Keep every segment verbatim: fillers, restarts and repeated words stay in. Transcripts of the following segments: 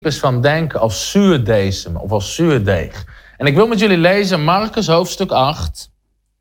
types van denken als zuurdesem of als zuurdeeg. En ik wil met jullie lezen Marcus hoofdstuk acht,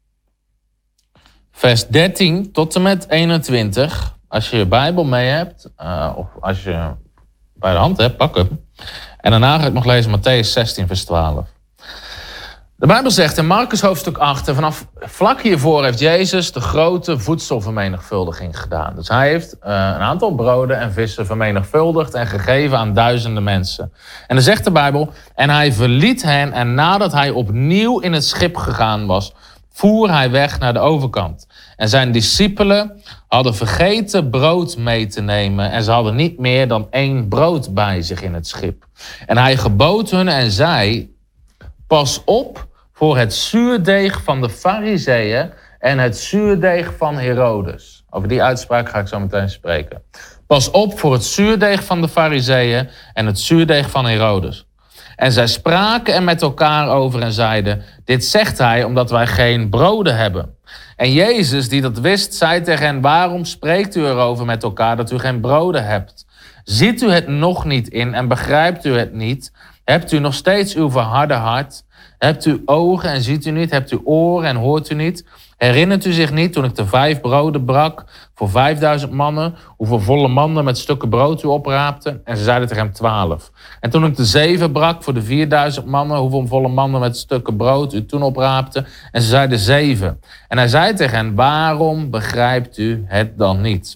vers dertien tot en met eenentwintig. Als je je Bijbel mee hebt, uh, of als je bij de hand hebt, pak hem. En daarna ga ik nog lezen Mattheüs zestien, vers twaalf. De Bijbel zegt in Marcus hoofdstuk acht, en vanaf vlak hiervoor heeft Jezus de grote voedselvermenigvuldiging gedaan. Dus hij heeft uh, een aantal broden en vissen vermenigvuldigd en gegeven aan duizenden mensen. En dan zegt de Bijbel, en hij verliet hen en nadat hij opnieuw in het schip gegaan was, voer hij weg naar de overkant. En zijn discipelen hadden vergeten brood mee te nemen en ze hadden niet meer dan één brood bij zich in het schip. En hij gebood hun en zei, pas op voor het zuurdeeg van de Farizeeën en het zuurdeeg van Herodes. Over die uitspraak ga ik zo meteen spreken. Pas op voor het zuurdeeg van de Farizeeën en het zuurdeeg van Herodes. En zij spraken er met elkaar over en zeiden, dit zegt hij omdat wij geen broden hebben. En Jezus, die dat wist, zei tegen hen, waarom spreekt u erover met elkaar dat u geen broden hebt? Ziet u het nog niet in en begrijpt u het niet? Hebt u nog steeds uw verharde hart? Hebt u ogen en ziet u niet? Hebt u oren en hoort u niet? Herinnert u zich niet toen ik de vijf broden brak voor vijfduizend mannen, hoeveel volle manden met stukken brood u opraapte? En ze zeiden tegen hem twaalf. En toen ik de zeven brak voor de vierduizend mannen, hoeveel volle manden met stukken brood u toen opraapte? En ze zeiden zeven. En hij zei tegen hen, waarom begrijpt u het dan niet?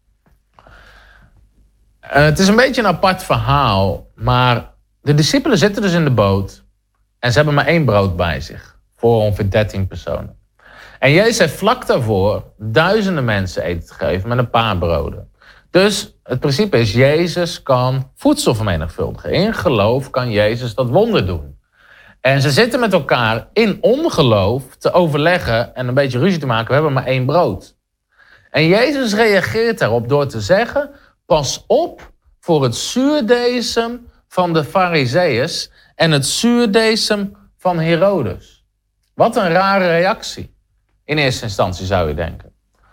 Uh, het is een beetje een apart verhaal, maar de discipelen zitten dus in de boot en ze hebben maar één brood bij zich voor ongeveer dertien personen. En Jezus heeft vlak daarvoor duizenden mensen eten te geven met een paar broden. Dus het principe is, Jezus kan voedsel vermenigvuldigen. In geloof kan Jezus dat wonder doen. En ze zitten met elkaar in ongeloof te overleggen en een beetje ruzie te maken. We hebben maar één brood. En Jezus reageert daarop door te zeggen, pas op voor het zuurdesem van de Farizeeërs en het zuurdesem van Herodes. Wat een rare reactie. In eerste instantie zou je denken.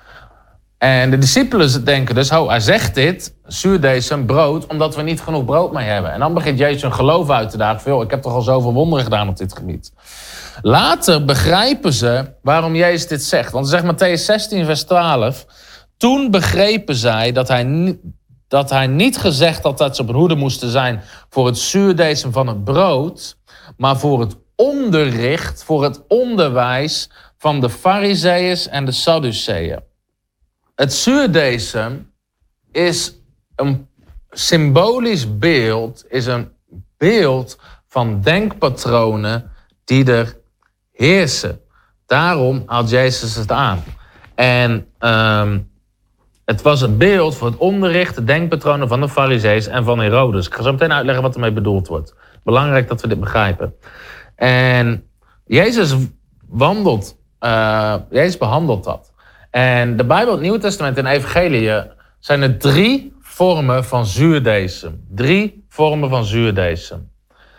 En de discipelen denken dus, oh, hij zegt dit, zuurdesem, brood, omdat we niet genoeg brood mee hebben. En dan begint Jezus hun geloof uit te dagen. Veel, ik heb toch al zoveel wonderen gedaan op dit gebied. Later begrijpen ze waarom Jezus dit zegt. Want zegt Mattheüs zestien, vers twaalf. Toen begrepen zij dat hij, niet, dat hij niet gezegd had dat ze op hun hoede moesten zijn voor het zuurdesem van het brood, maar voor het onderricht, voor het onderwijs van de Farizeeërs en de Sadduceeën. Het zuurdesem is een symbolisch beeld, is een beeld van denkpatronen die er heersen. Daarom haalt Jezus het aan. En um, het was het beeld voor het onderricht, de denkpatronen van de Farizeeërs en van Herodes. Ik ga zo meteen uitleggen wat ermee bedoeld wordt. Belangrijk dat we dit begrijpen. En Jezus wandelt, uh, Jezus behandelt dat. En de Bijbel, het Nieuwe Testament en de Evangelie zijn er drie vormen van zuurdesem. Drie vormen van zuurdesem.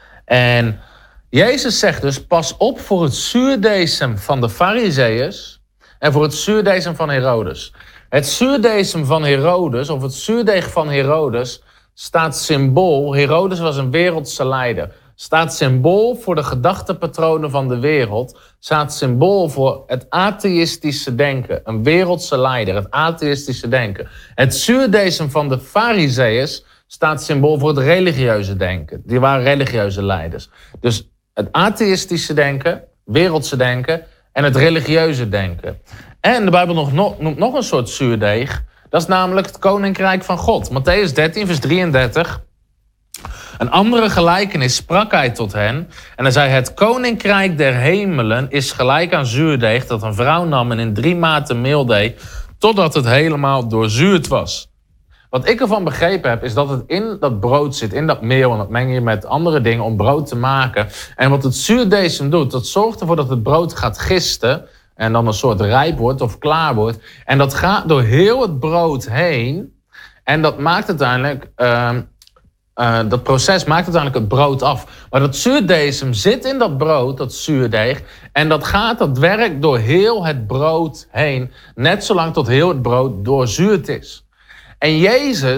En Jezus zegt dus, pas op voor het zuurdesem van de Farizeeërs en voor het zuurdesem van Herodes. Het zuurdesem van Herodes, of het zuurdeeg van Herodes, staat symbool. Herodes was een wereldse leider. Staat symbool voor de gedachtepatronen van de wereld. Staat symbool voor het atheïstische denken. Een wereldse leider, het atheïstische denken. Het zuurdesem van de Farizeeërs staat symbool voor het religieuze denken. Die waren religieuze leiders. Dus het atheïstische denken, wereldse denken en het religieuze denken. En de Bijbel nog, nog, noemt nog een soort zuurdeeg. Dat is namelijk het koninkrijk van God. Mattheüs dertien, vers drieëndertig. Een andere gelijkenis sprak hij tot hen. En hij zei, het koninkrijk der hemelen is gelijk aan zuurdeeg dat een vrouw nam en in drie maten meel deed, totdat het helemaal doorzuurd was. Wat ik ervan begrepen heb, is dat het in dat brood zit, in dat meel, en dat meng je met andere dingen om brood te maken. En wat het zuurdesem doet, dat zorgt ervoor dat het brood gaat gisten en dan een soort rijp wordt of klaar wordt. En dat gaat door heel het brood heen. En dat maakt uiteindelijk, uh, uh, dat proces maakt uiteindelijk het brood af. Maar dat zuurdesem zit in dat brood, dat zuurdeeg. En dat gaat, dat werkt door heel het brood heen. Net zolang tot heel het brood doorzuurd is. En Jezus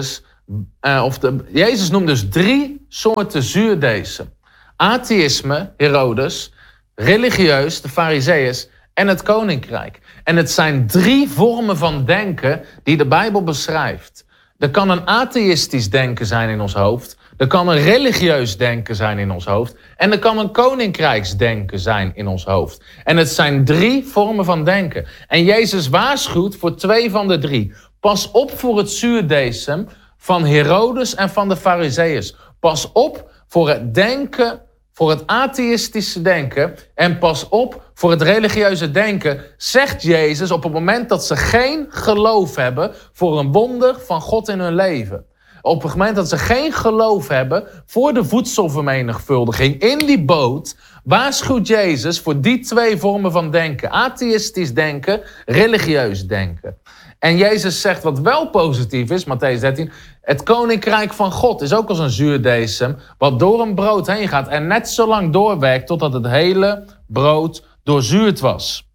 Uh, of de, Jezus noemt dus drie soorten zuurdeesem. Atheïsme, Herodes, religieus, de Farizeeërs en het koninkrijk. En het zijn drie vormen van denken die de Bijbel beschrijft. Er kan een atheïstisch denken zijn in ons hoofd. Er kan een religieus denken zijn in ons hoofd. En er kan een koninkrijksdenken zijn in ons hoofd. En het zijn drie vormen van denken. En Jezus waarschuwt voor twee van de drie. Pas op voor het zuurdeesem van Herodes en van de Farizeeërs. Pas op voor het denken, voor het atheïstische denken. En pas op voor het religieuze denken, zegt Jezus op het moment dat ze geen geloof hebben voor een wonder van God in hun leven. Op het moment dat ze geen geloof hebben voor de voedselvermenigvuldiging in die boot, waarschuwt Jezus voor die twee vormen van denken. Atheïstisch denken, religieus denken. En Jezus zegt wat wel positief is, Mattheüs dertien... het koninkrijk van God is ook als een zuurdeesem wat door een brood heen gaat en net zo lang doorwerkt totdat het hele brood doorzuurd was.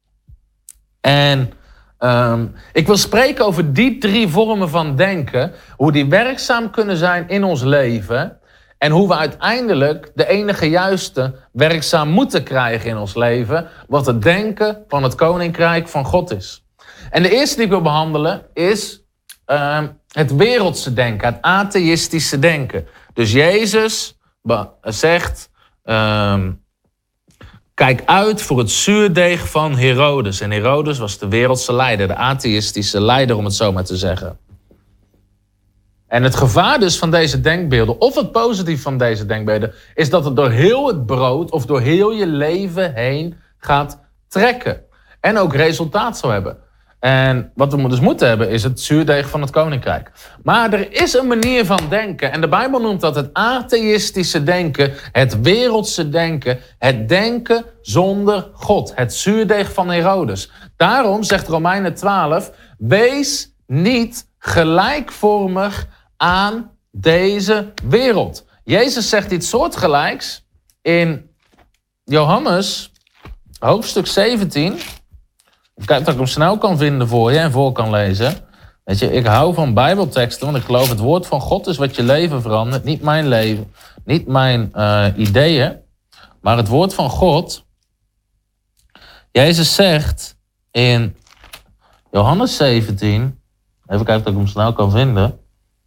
En um, ik wil spreken over die drie vormen van denken, hoe die werkzaam kunnen zijn in ons leven en hoe we uiteindelijk de enige juiste werkzaam moeten krijgen in ons leven, wat het denken van het koninkrijk van God is. En de eerste die ik wil behandelen is uh, het wereldse denken, het atheïstische denken. Dus Jezus zegt, uh, kijk uit voor het zuurdeeg van Herodes. En Herodes was de wereldse leider, de atheïstische leider om het zo maar te zeggen. En het gevaar dus van deze denkbeelden, of het positief van deze denkbeelden, is dat het door heel het brood of door heel je leven heen gaat trekken. En ook resultaat zal hebben. En wat we dus moeten hebben is het zuurdeeg van het koninkrijk. Maar er is een manier van denken. En de Bijbel noemt dat het atheïstische denken, het wereldse denken, het denken zonder God. Het zuurdeeg van Herodes. Daarom zegt Romeinen twaalf, wees niet gelijkvormig aan deze wereld. Jezus zegt iets soortgelijks in Johannes hoofdstuk zeventien... Kijk dat ik hem snel kan vinden voor je en voor kan lezen. Weet je, ik hou van Bijbelteksten, want ik geloof het woord van God is wat je leven verandert. Niet mijn leven, niet mijn uh, ideeën, maar het woord van God. Jezus zegt in Johannes zeventien, even kijken dat ik hem snel kan vinden.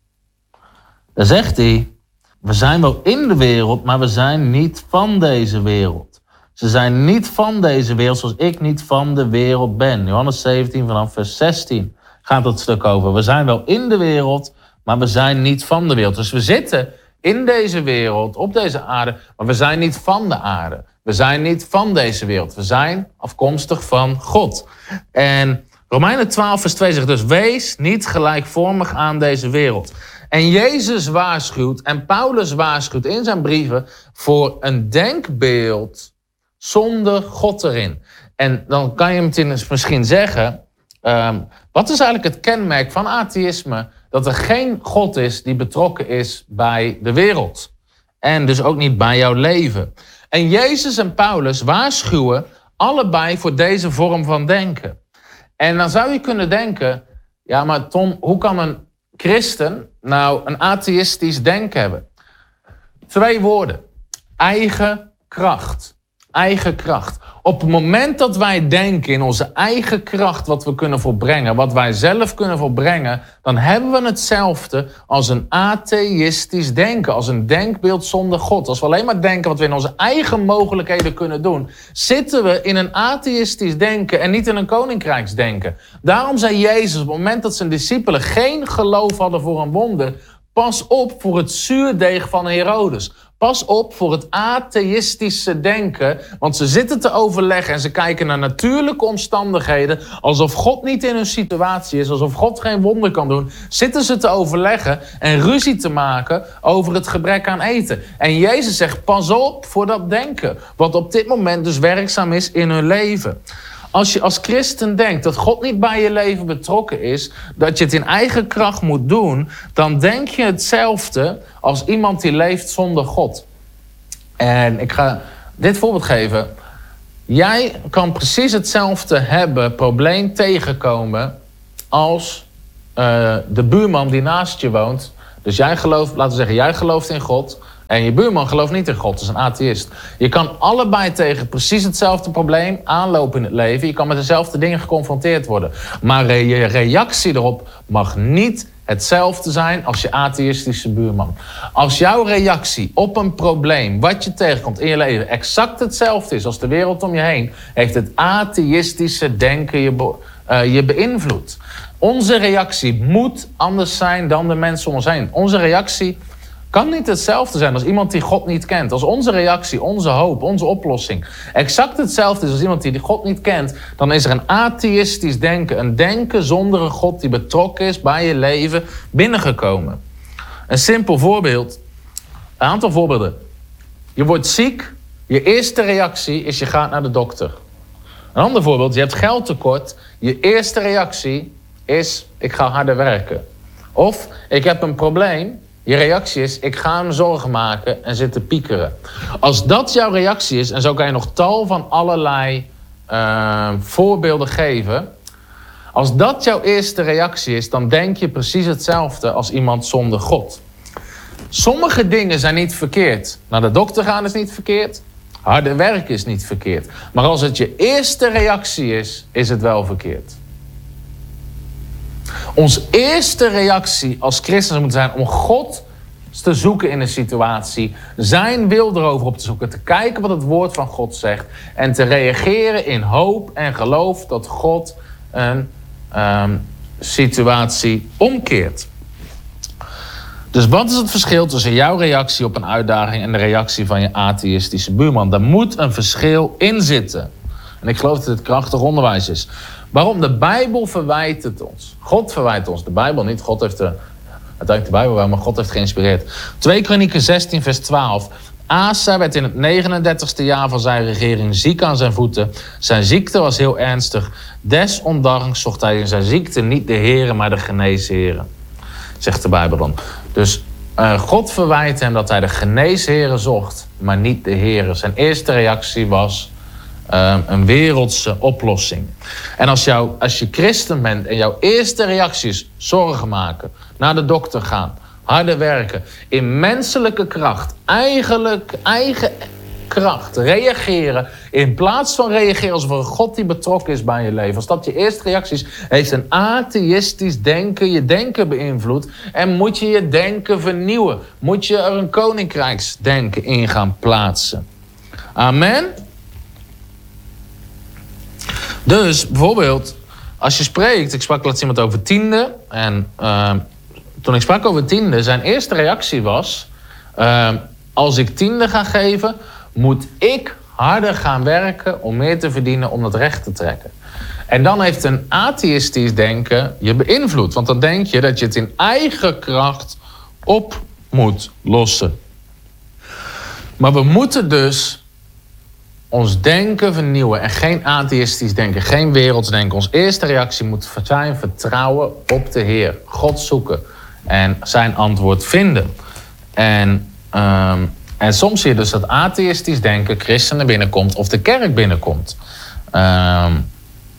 Daar zegt hij, we zijn wel in de wereld, maar we zijn niet van deze wereld. Ze zijn niet van deze wereld zoals ik niet van de wereld ben. Johannes zeventien vanaf vers zestien gaat dat stuk over. We zijn wel in de wereld, maar we zijn niet van de wereld. Dus we zitten in deze wereld, op deze aarde, maar we zijn niet van de aarde. We zijn niet van deze wereld. We zijn afkomstig van God. En Romeinen twaalf vers twee zegt dus, wees niet gelijkvormig aan deze wereld. En Jezus waarschuwt en Paulus waarschuwt in zijn brieven voor een denkbeeld zonder God erin. En dan kan je meteen misschien zeggen, um, wat is eigenlijk het kenmerk van atheïsme? Dat er geen God is die betrokken is bij de wereld. En dus ook niet bij jouw leven. En Jezus en Paulus waarschuwen allebei voor deze vorm van denken. En dan zou je kunnen denken, ja maar Tom, hoe kan een christen nou een atheïstisch denken hebben? Twee woorden. Eigen kracht. Eigen kracht. Op het moment dat wij denken in onze eigen kracht wat we kunnen volbrengen, wat wij zelf kunnen volbrengen, dan hebben we hetzelfde als een atheïstisch denken, als een denkbeeld zonder God. Als we alleen maar denken wat we in onze eigen mogelijkheden kunnen doen, zitten we in een atheïstisch denken en niet in een koninkrijksdenken. Daarom zei Jezus op het moment dat zijn discipelen geen geloof hadden voor een wonder, pas op voor het zuurdeeg van Herodes. Pas op voor het atheïstische denken, want ze zitten te overleggen en ze kijken naar natuurlijke omstandigheden, alsof God niet in hun situatie is, alsof God geen wonder kan doen. Zitten ze te overleggen en ruzie te maken over het gebrek aan eten. En Jezus zegt, pas op voor dat denken, wat op dit moment dus werkzaam is in hun leven. Als je als christen denkt dat God niet bij je leven betrokken is, dat je het in eigen kracht moet doen, dan denk je hetzelfde als iemand die leeft zonder God. En ik ga dit voorbeeld geven. Jij kan precies hetzelfde hebben, probleem tegenkomen, als uh, de buurman die naast je woont, Dus jij gelooft, laten we zeggen, jij gelooft in God. En je buurman gelooft niet in God, dat is een atheïst. Je kan allebei tegen precies hetzelfde probleem aanlopen in het leven. Je kan met dezelfde dingen geconfronteerd worden. Maar je reactie erop mag niet hetzelfde zijn als je atheïstische buurman. Als jouw reactie op een probleem, wat je tegenkomt in je leven, exact hetzelfde is als de wereld om je heen, heeft het atheïstische denken je, be, uh, je beïnvloed. Onze reactie moet anders zijn dan de mensen om ons heen. Onze reactie kan niet hetzelfde zijn als iemand die God niet kent. Als onze reactie, onze hoop, onze oplossing exact hetzelfde is als iemand die God niet kent, dan is er een atheïstisch denken. Een denken zonder een God die betrokken is bij je leven binnengekomen. Een simpel voorbeeld. Een aantal voorbeelden. Je wordt ziek. Je eerste reactie is je gaat naar de dokter. Een ander voorbeeld. Je hebt geldtekort. Je eerste reactie is ik ga harder werken. Of ik heb een probleem. Je reactie is, ik ga me zorgen maken en zitten piekeren. Als dat jouw reactie is, en zo kan je nog tal van allerlei uh, voorbeelden geven. Als dat jouw eerste reactie is, dan denk je precies hetzelfde als iemand zonder God. Sommige dingen zijn niet verkeerd. Naar de dokter gaan is niet verkeerd. Harder werken is niet verkeerd. Maar als het je eerste reactie is, is het wel verkeerd. Onze eerste reactie als christenen moet zijn om God te zoeken in een situatie. Zijn wil erover op te zoeken. Te kijken wat het woord van God zegt. En te reageren in hoop en geloof dat God een um, situatie omkeert. Dus wat is het verschil tussen jouw reactie op een uitdaging en de reactie van je atheïstische buurman? Daar moet een verschil in zitten. En ik geloof dat het krachtig onderwijs is. Waarom? De Bijbel verwijt het ons. God verwijt ons. De Bijbel niet. God heeft de, uiteindelijk de Bijbel wel, maar God heeft geïnspireerd. twee Kronieken zestien vers twaalf. Asa werd in het negenendertigste jaar van zijn regering ziek aan zijn voeten. Zijn ziekte was heel ernstig. Desondanks zocht hij in zijn ziekte niet de Heere, maar de geneesheren. Zegt de Bijbel dan. Dus uh, God verwijt hem dat hij de geneesheren zocht, maar niet de Heere. Zijn eerste reactie was Uh, een wereldse oplossing. En als, jou, als je christen bent en jouw eerste reactie is zorgen maken, naar de dokter gaan, harder werken, in menselijke kracht, eigenlijk eigen kracht, reageren, in plaats van reageren alsof er een God die betrokken is bij je leven. Als dat je eerste reactie is, heeft een atheïstisch denken je denken beïnvloed en moet je je denken vernieuwen. Moet je er een koninkrijksdenken in gaan plaatsen. Amen. Dus bijvoorbeeld, als je spreekt, ik sprak laatst iemand over tiende. En uh, toen ik sprak over tiende, zijn eerste reactie was, Uh, als ik tiende ga geven, moet ik harder gaan werken om meer te verdienen om dat recht te trekken. En dan heeft een atheïstisch denken je beïnvloed. Want dan denk je dat je het in eigen kracht op moet lossen. Maar we moeten dus ons denken vernieuwen en geen atheïstisch denken, geen werelds denken. Onze eerste reactie moet zijn vertrouwen op de Heer. God zoeken en zijn antwoord vinden. En, um, en soms zie je dus dat atheïstisch denken christenen binnenkomt of de kerk binnenkomt. Um,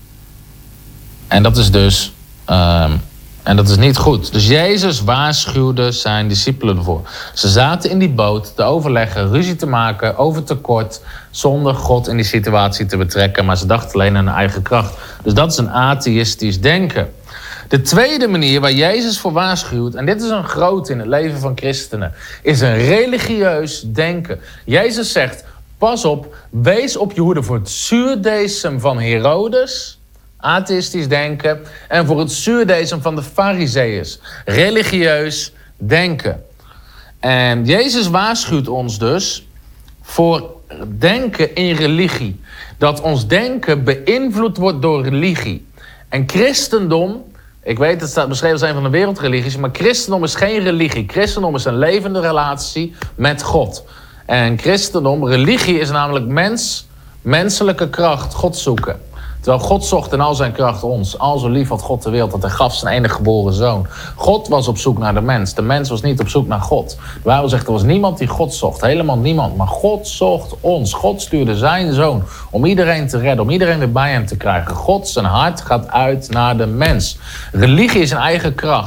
en dat is dus um, en dat is niet goed. Dus Jezus waarschuwde zijn discipelen ervoor. Ze zaten in die boot te overleggen, ruzie te maken over tekort, zonder God in die situatie te betrekken. Maar ze dachten alleen aan hun eigen kracht. Dus dat is een atheïstisch denken. De tweede manier waar Jezus voor waarschuwt, en dit is een groot in het leven van christenen, is een religieus denken. Jezus zegt, pas op, wees op je hoede voor het zuurdesem van Herodes, atheïstisch denken, en voor het zuurdesem van de Farizeeërs, religieus denken. En Jezus waarschuwt ons dus voor denken in religie. Dat ons denken beïnvloed wordt door religie. En christendom, ik weet het staat beschreven als een van de wereldreligies, maar christendom is geen religie. Christendom is een levende relatie met God. En christendom, religie is namelijk mens, menselijke kracht, God zoeken. Terwijl God zocht in al zijn kracht ons. Al zo lief had God de wereld dat hij gaf zijn enige geboren zoon. God was op zoek naar de mens. De mens was niet op zoek naar God. De Bijbel zegt er was niemand die God zocht. Helemaal niemand. Maar God zocht ons. God stuurde zijn zoon om iedereen te redden. Om iedereen weer bij hem te krijgen. God zijn hart gaat uit naar de mens. Religie is een eigen kracht.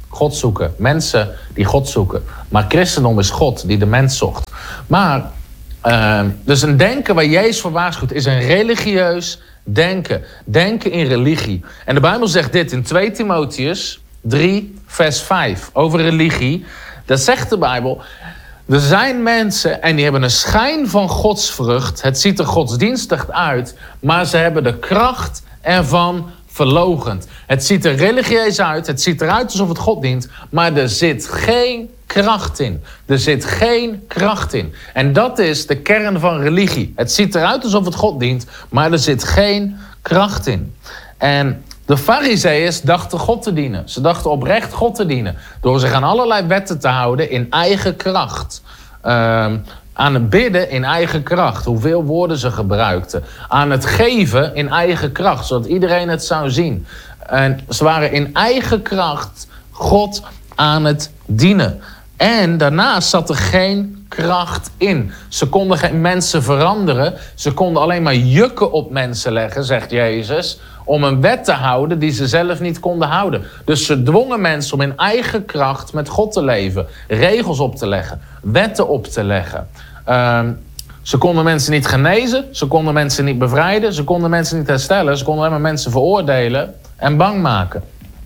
God zoeken. Mensen die God zoeken. Maar christendom is God die de mens zocht. Maar, uh, dus een denken waar Jezus voor waarschuwt is een religieus denken. Denken in religie. En de Bijbel zegt dit in twee Timotheus drie vers vijf over religie. Dat zegt de Bijbel. Er zijn mensen en die hebben een schijn van godsvrucht. Het ziet er godsdienstig uit, maar ze hebben de kracht ervan verloochend. Het ziet er religieus uit, het ziet eruit alsof het God dient, maar er zit geen kracht in. Er zit geen kracht in. En dat is de kern van religie. Het ziet eruit alsof het God dient, maar er zit geen kracht in. En de Farizeeërs dachten God te dienen. Ze dachten oprecht God te dienen. Door zich aan allerlei wetten te houden in eigen kracht. Uh, aan het bidden in eigen kracht. Hoeveel woorden ze gebruikten. Aan het geven in eigen kracht. Zodat iedereen het zou zien. En ze waren in eigen kracht God aan het dienen. En daarnaast zat er geen kracht in. Ze konden geen mensen veranderen. Ze konden alleen maar jukken op mensen leggen, zegt Jezus, om een wet te houden die ze zelf niet konden houden. Dus ze dwongen mensen om in eigen kracht met God te leven. Regels op te leggen. Wetten op te leggen. Uh, ze konden mensen niet genezen. Ze konden mensen niet bevrijden. Ze konden mensen niet herstellen. Ze konden alleen maar mensen veroordelen en bang maken.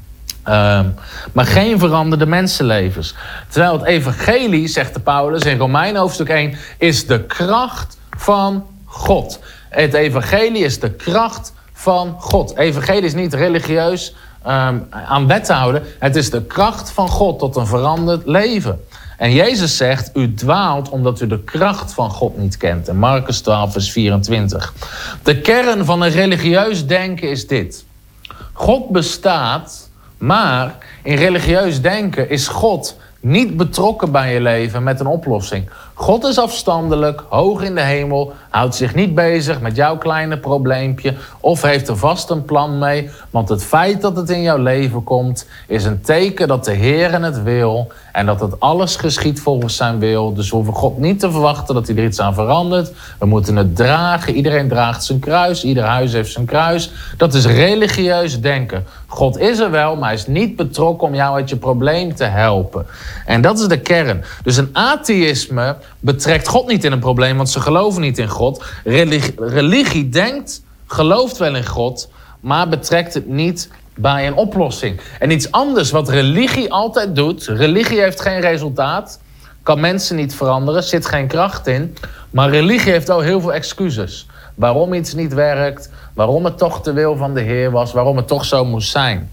Uh, maar geen veranderde mensenlevens. Terwijl het evangelie, zegt de Paulus in Romeinen hoofdstuk één, is de kracht van God. Het evangelie is de kracht van God. Evangelie is niet religieus um, aan wet te houden. Het is de kracht van God tot een veranderd leven. En Jezus zegt, u dwaalt omdat u de kracht van God niet kent. In Marcus twaalf vers vierentwintig. De kern van een religieus denken is dit. God bestaat, maar in religieus denken is God niet betrokken bij je leven met een oplossing. God is afstandelijk, hoog in de hemel, houdt zich niet bezig met jouw kleine probleempje of heeft er vast een plan mee. Want het feit dat het in jouw leven komt is een teken dat de Heer het wil en dat het alles geschiet volgens zijn wil. Dus we hoeven God niet te verwachten dat hij er iets aan verandert. We moeten het dragen. Iedereen draagt zijn kruis. Ieder huis heeft zijn kruis. Dat is religieus denken. God is er wel, maar hij is niet betrokken om jou uit je probleem te helpen. En dat is de kern. Dus een atheïsme betrekt God niet in een probleem, want ze geloven niet in God. Religi- religie denkt, gelooft wel in God, maar betrekt het niet bij een oplossing. En iets anders wat religie altijd doet, religie heeft geen resultaat, kan mensen niet veranderen, zit geen kracht in, maar religie heeft ook heel veel excuses. Waarom iets niet werkt, waarom het toch de wil van de Heer was, waarom het toch zo moest zijn.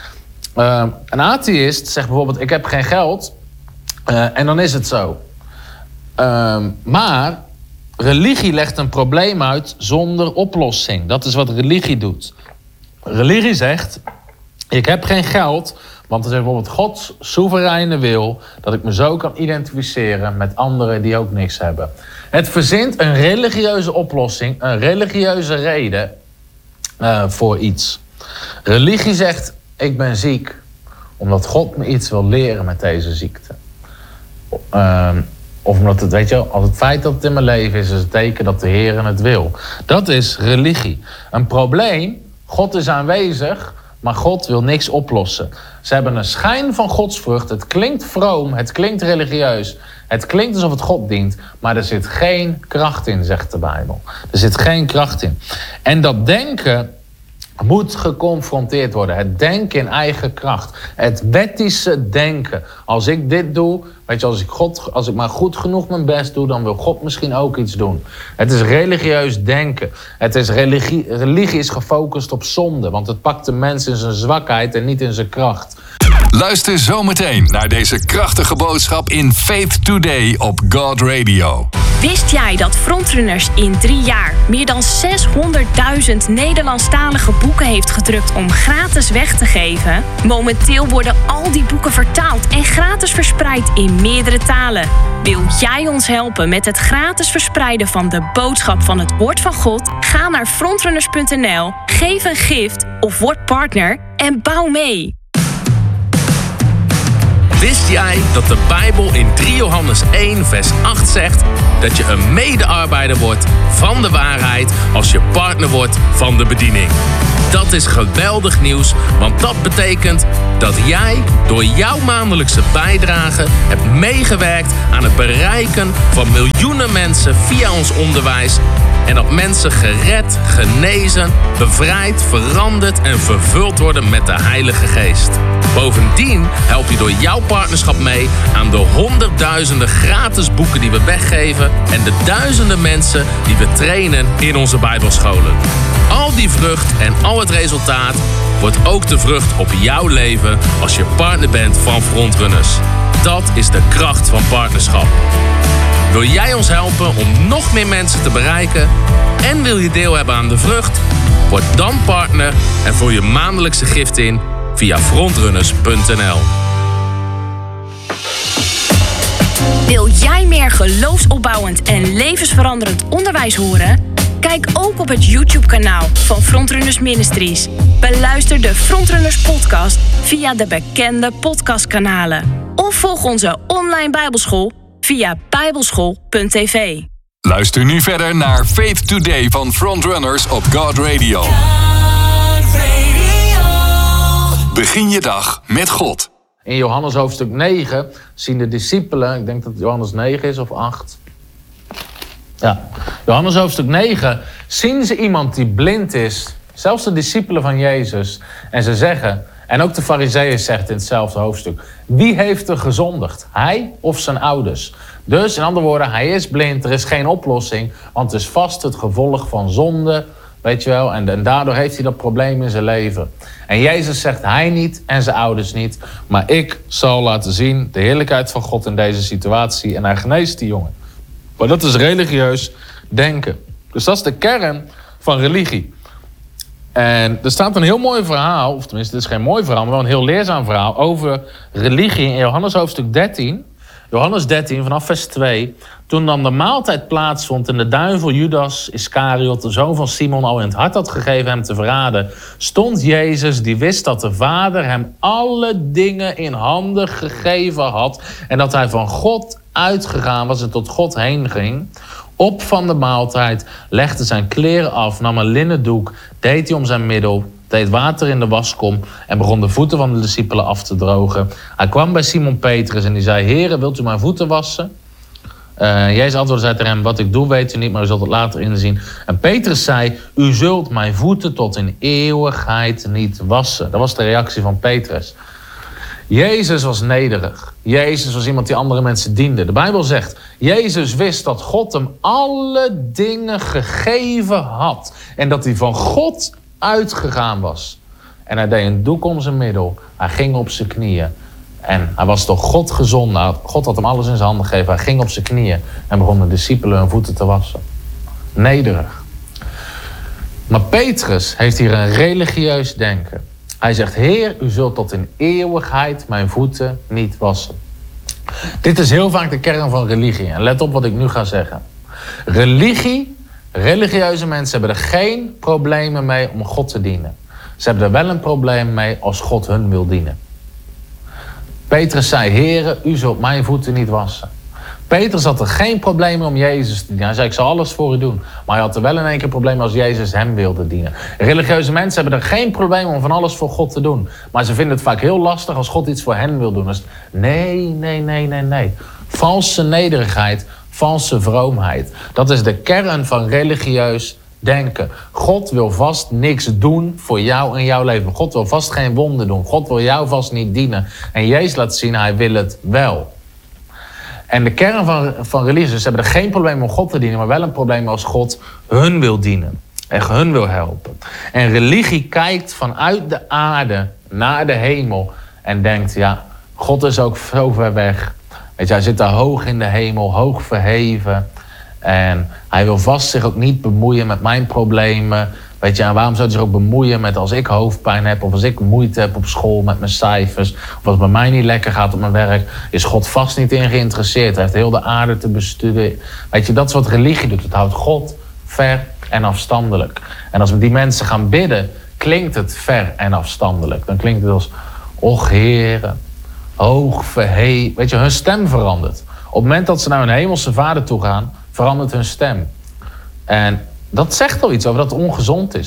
Uh, een atheïst zegt bijvoorbeeld, ik heb geen geld, uh, en dan is het zo. Uh, maar religie legt een probleem uit zonder oplossing. Dat is wat religie doet. Religie zegt, ik heb geen geld, want het is bijvoorbeeld Gods soevereine wil dat ik me zo kan identificeren met anderen die ook niks hebben. Het verzint een religieuze oplossing, een religieuze reden uh, voor iets. Religie zegt, ik ben ziek omdat God me iets wil leren met deze ziekte. Uh, Of omdat het, weet je wel, als het feit dat het in mijn leven is, is het teken dat de Heer het wil. Dat is religie. Een probleem, God is aanwezig, maar God wil niks oplossen. Ze hebben een schijn van godsvrucht. Het klinkt vroom, het klinkt religieus. Het klinkt alsof het God dient, maar er zit geen kracht in, zegt de Bijbel. Er zit geen kracht in. En dat denken moet geconfronteerd worden. Het denken in eigen kracht. Het wettische denken. Als ik dit doe, weet je, als ik, God, als ik maar goed genoeg mijn best doe, dan wil God misschien ook iets doen. Het is religieus denken. Het is religie, religie is gefocust op zonde, want het pakt de mens in zijn zwakheid en niet in zijn kracht. Luister zometeen naar deze krachtige boodschap in Faith Today op God Radio. Wist jij dat Frontrunners in drie jaar meer dan zeshonderdduizend Nederlandstalige boeken heeft gedrukt om gratis weg te geven? Momenteel worden al die boeken vertaald en gratis verspreid in meerdere talen. Wil jij ons helpen met het gratis verspreiden van de boodschap van het woord van God? Ga naar frontrunners punt n l, geef een gift of word partner en bouw mee. Wist jij dat de Bijbel in drie Johannes één vers acht zegt dat je een medearbeider wordt van de waarheid als je partner wordt van de bediening? Dat is geweldig nieuws, want dat betekent dat jij door jouw maandelijkse bijdrage hebt meegewerkt aan het bereiken van miljoenen mensen via ons onderwijs. En dat mensen gered, genezen, bevrijd, veranderd en vervuld worden met de Heilige Geest. Bovendien help je door jouw partnerschap mee aan de honderdduizenden gratis boeken die we weggeven en de duizenden mensen die we trainen in onze Bijbelscholen. Al die vrucht en al het resultaat wordt ook de vrucht op jouw leven als je partner bent van Frontrunners. Dat is de kracht van partnerschap. Wil jij ons helpen om nog meer mensen te bereiken en wil je deel hebben aan de vrucht? Word dan partner en vul je maandelijkse gift in via frontrunners punt n l. Wil jij meer geloofsopbouwend en levensveranderend onderwijs horen? Kijk ook op het YouTube-kanaal van Frontrunners Ministries. Beluister de Frontrunners podcast via de bekende podcastkanalen. Of volg onze online bijbelschool via bijbelschool punt t v. Luister nu verder naar Faith Today van Frontrunners op God Radio. God Radio. Begin je dag met God. In Johannes hoofdstuk negen zien de discipelen, ik denk dat het Johannes negen is of acht. Ja, Johannes hoofdstuk negen, zien ze iemand die blind is, zelfs de discipelen van Jezus. En ze zeggen, en ook de Farizeeën zegt in hetzelfde hoofdstuk, wie heeft er gezondigd? Hij of zijn ouders? Dus in andere woorden, hij is blind, er is geen oplossing, want het is vast het gevolg van zonde, weet je wel. En, en daardoor heeft hij dat probleem in zijn leven. En Jezus zegt, hij niet en zijn ouders niet, maar ik zal laten zien de heerlijkheid van God in deze situatie. En hij geneest die jongen. Maar dat is religieus denken. Dus dat is de kern van religie. En er staat een heel mooi verhaal, of tenminste, het is geen mooi verhaal, maar wel een heel leerzaam verhaal over religie in Johannes hoofdstuk dertien. Johannes dertien, vanaf vers twee. Toen dan de maaltijd plaatsvond en de duivel Judas Iscariot, de zoon van Simon, al in het hart had gegeven hem te verraden, stond Jezus, die wist dat de Vader hem alle dingen in handen gegeven had en dat hij van God uitgegaan was en tot God heen ging, op van de maaltijd, legde zijn kleren af, nam een linnen doek, deed hij om zijn middel, deed water in de waskom en begon de voeten van de discipelen af te drogen. Hij kwam bij Simon Petrus en die zei, Heere, wilt u mijn voeten wassen? Uh, Jezus antwoordde, zei tegen hem, wat ik doe weet u niet, maar u zult het later inzien. En Petrus zei, u zult mijn voeten tot in eeuwigheid niet wassen. Dat was de reactie van Petrus. Jezus was nederig. Jezus was iemand die andere mensen diende. De Bijbel zegt, Jezus wist dat God hem alle dingen gegeven had. En dat hij van God uitgegaan was. En hij deed een doek om zijn middel. Hij ging op zijn knieën. En hij was door God gezonden. God had hem alles in zijn handen gegeven. Hij ging op zijn knieën en begon de discipelen hun voeten te wassen. Nederig. Maar Petrus heeft hier een religieus denken. Hij zegt, Heer, u zult tot in eeuwigheid mijn voeten niet wassen. Dit is heel vaak de kern van religie. En let op wat ik nu ga zeggen. Religie, religieuze mensen hebben er geen problemen mee om God te dienen. Ze hebben er wel een probleem mee als God hun wil dienen. Petrus zei, Heere, u zult mijn voeten niet wassen. Petrus had er geen probleem om Jezus te dienen. Hij zei, ik zal alles voor u doen. Maar hij had er wel in één keer probleem als Jezus hem wilde dienen. Religieuze mensen hebben er geen probleem om van alles voor God te doen. Maar ze vinden het vaak heel lastig als God iets voor hen wil doen. Dus nee, nee, nee, nee, nee. Valse nederigheid, valse vroomheid. Dat is de kern van religieus denken. God wil vast niks doen voor jou en jouw leven. God wil vast geen wonder doen. God wil jou vast niet dienen. En Jezus laat zien, hij wil het wel. En de kern van, van religies hebben er geen probleem om God te dienen, maar wel een probleem als God hun wil dienen. En hun wil helpen. En religie kijkt vanuit de aarde naar de hemel en denkt, ja, God is ook zo ver weg. Weet je, hij zit daar hoog in de hemel, hoog verheven. En hij wil vast zich ook niet bemoeien met mijn problemen. Weet je, en waarom zou hij zich ook bemoeien met als ik hoofdpijn heb, of als ik moeite heb op school met mijn cijfers, of als het bij mij niet lekker gaat op mijn werk, is God vast niet in geïnteresseerd. Hij heeft heel de aarde te bestuderen. Weet je, dat is wat religie doet. Het houdt God ver en afstandelijk. En als we die mensen gaan bidden, klinkt het ver en afstandelijk. Dan klinkt het als, och Heere, hoog verheven. Weet je, hun stem verandert. Op het moment dat ze naar hun hemelse Vader toe gaan, verandert hun stem. En dat zegt al iets over dat het ongezond is.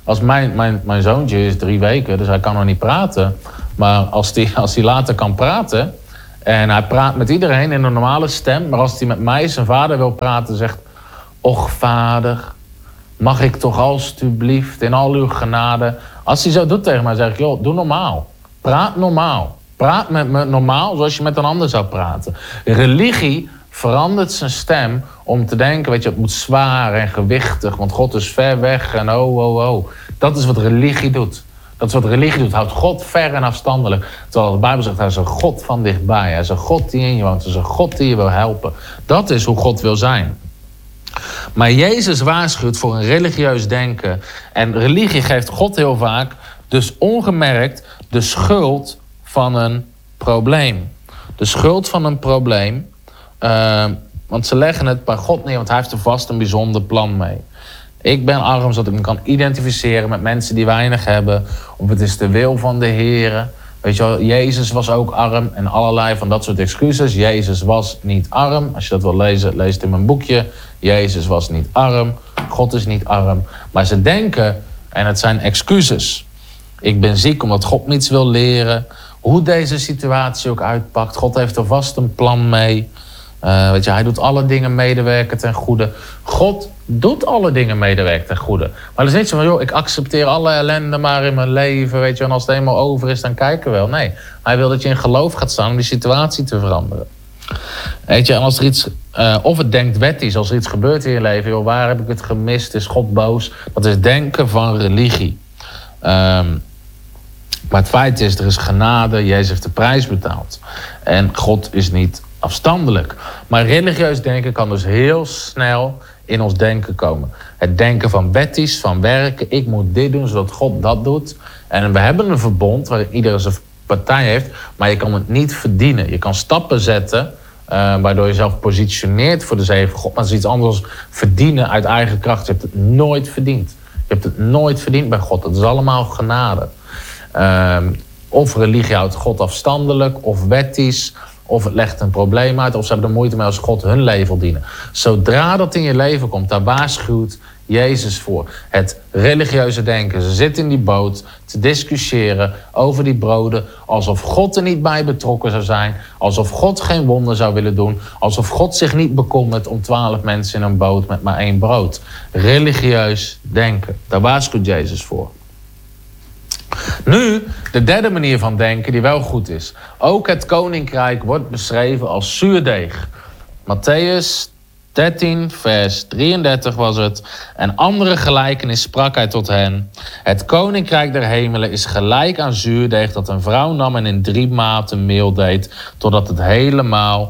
Als mijn, mijn, mijn zoontje is drie weken, dus hij kan nog niet praten. Maar als hij als die later kan praten... en hij praat met iedereen in een normale stem... maar als hij met mij, zijn vader, wil praten, zegt... Och, vader, mag ik toch alstublieft in al uw genade... Als hij zo doet tegen mij, zeg ik, joh, doe normaal. Praat normaal. Praat met me normaal, zoals je met een ander zou praten. Religie verandert zijn stem om te denken, weet je, het moet zwaar en gewichtig... want God is ver weg en oh, oh, oh. Dat is wat religie doet. Dat is wat religie doet. Houdt God ver en afstandelijk. Terwijl de Bijbel zegt, hij is een God van dichtbij. Hij is een God die in je woont. Hij is een God die je wil helpen. Dat is hoe God wil zijn. Maar Jezus waarschuwt voor een religieus denken. En religie geeft God heel vaak, dus ongemerkt, de schuld van een probleem. De schuld van een probleem. Uh, want ze leggen het bij God neer, want hij heeft er vast een bijzonder plan mee. Ik ben arm, zodat ik me kan identificeren met mensen die weinig hebben. Of het is de wil van de Heer. Weet je wel, Jezus was ook arm en allerlei van dat soort excuses. Jezus was niet arm. Als je dat wil lezen, lees het in mijn boekje. Jezus was niet arm. God is niet arm. Maar ze denken, en het zijn excuses. Ik ben ziek omdat God me iets wil leren. Hoe deze situatie ook uitpakt. God heeft er vast een plan mee. Uh, weet je, hij doet alle dingen medewerken ten goede. God doet alle dingen medewerken ten goede. Maar het is niet zo van, joh, ik accepteer alle ellende maar in mijn leven. Weet je, en als het eenmaal over is, dan kijken we wel. Nee, hij wil dat je in geloof gaat staan om die situatie te veranderen. Weet je, en als er iets, uh, of het denkt wettisch, als er iets gebeurt in je leven, joh, waar heb ik het gemist? Is God boos? Dat is denken van religie. Um, maar het feit is, er is genade, Jezus heeft de prijs betaald. En God is niet afstandelijk. Maar religieus denken kan dus heel snel in ons denken komen. Het denken van wettisch, van werken. Ik moet dit doen, zodat God dat doet. En we hebben een verbond waar iedereen zijn partij heeft, maar je kan het niet verdienen. Je kan stappen zetten, uh, waardoor je jezelf positioneert voor de zegen van God. Maar dat is iets anders dan verdienen uit eigen kracht. Je hebt het nooit verdiend. Je hebt het nooit verdiend bij God. Het is allemaal genade. Uh, of religie houdt God afstandelijk, of wettisch, of het legt een probleem uit, of ze hebben er moeite mee als God hun leven wil dienen. Zodra dat in je leven komt, daar waarschuwt Jezus voor. Het religieuze denken. Ze zitten in die boot te discussiëren over die broden, alsof God er niet bij betrokken zou zijn, alsof God geen wonder zou willen doen, alsof God zich niet bekommert om twaalf mensen in een boot met maar één brood. Religieus denken. Daar waarschuwt Jezus voor. Nu, de derde manier van denken die wel goed is. Ook het koninkrijk wordt beschreven als zuurdeeg. Mattheüs dertien, vers drieëndertig was het. En andere gelijkenis sprak hij tot hen. Het koninkrijk der hemelen is gelijk aan zuurdeeg dat een vrouw nam en in drie maten meel deed, totdat het helemaal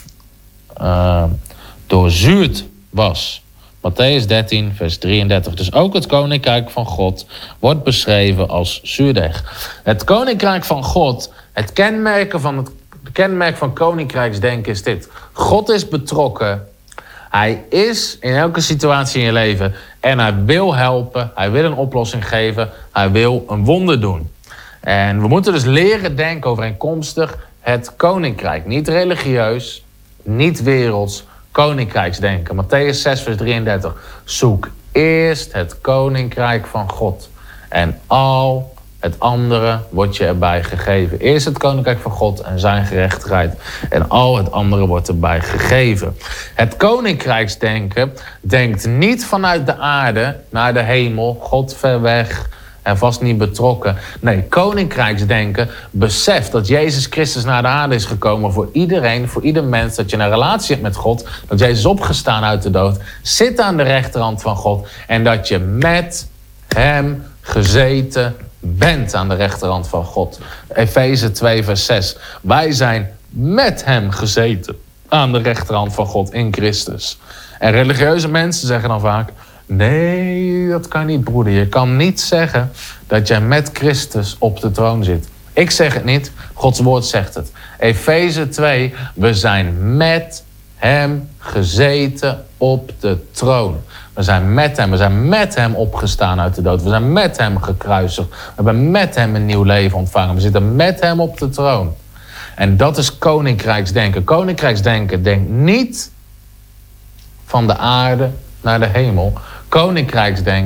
uh, doorzuurd was. Mattheüs dertien, vers drieëndertig. Dus ook het koninkrijk van God wordt beschreven als zuurdeeg. Het koninkrijk van God, het kenmerk van het kenmerk van koninkrijksdenken is dit. God is betrokken. Hij is in elke situatie in je leven en hij wil helpen. Hij wil een oplossing geven. Hij wil een wonder doen. En we moeten dus leren denken overeenkomstig het koninkrijk. Niet religieus, niet werelds, koninkrijksdenken. Mattheüs zes, vers drieëndertig. Zoek eerst het koninkrijk van God. En al het andere wordt je erbij gegeven. Eerst het koninkrijk van God en zijn gerechtigheid. En al het andere wordt erbij gegeven. Het koninkrijksdenken denkt niet vanuit de aarde naar de hemel. God ver weg en vast niet betrokken. Nee, koninkrijksdenken beseft dat Jezus Christus naar de aarde is gekomen voor iedereen, voor ieder mens, dat je een relatie hebt met God, dat Jezus is opgestaan uit de dood, zit aan de rechterhand van God en dat je met hem gezeten bent aan de rechterhand van God. Efeze twee, vers zes. Wij zijn met hem gezeten aan de rechterhand van God in Christus. En religieuze mensen zeggen dan vaak, nee, dat kan niet, broeder. Je kan niet zeggen dat jij met Christus op de troon zit. Ik zeg het niet, Gods woord zegt het. Efeze twee, we zijn met hem gezeten op de troon. We zijn met hem, we zijn met hem opgestaan uit de dood. We zijn met hem gekruisigd. We hebben met hem een nieuw leven ontvangen. We zitten met hem op de troon. En dat is koninkrijksdenken. Koninkrijksdenken denkt niet van de aarde naar de hemel. Koninkrijksdenken